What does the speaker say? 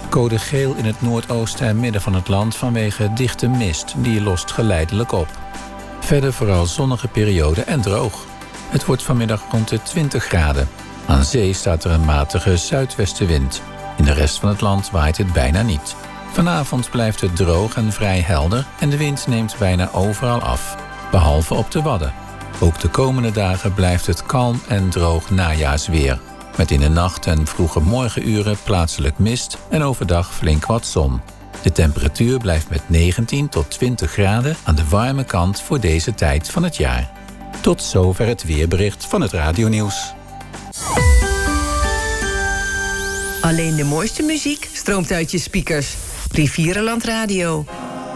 Code geel in het noordoosten en midden van het land vanwege dichte mist. Die lost geleidelijk op. Verder vooral zonnige perioden en droog. Het wordt vanmiddag rond de 20 graden. Aan zee staat er een matige zuidwestenwind. In de rest van het land waait het bijna niet. Vanavond blijft het droog en vrij helder en de wind neemt bijna overal af. Behalve op de Wadden. Ook de komende dagen blijft het kalm en droog najaarsweer. Met in de nacht en vroege morgenuren plaatselijk mist en overdag flink wat zon. De temperatuur blijft met 19 tot 20 graden aan de warme kant voor deze tijd van het jaar. Tot zover het weerbericht van het Radionieuws. Alleen de mooiste muziek stroomt uit je speakers. Rivierenland Radio.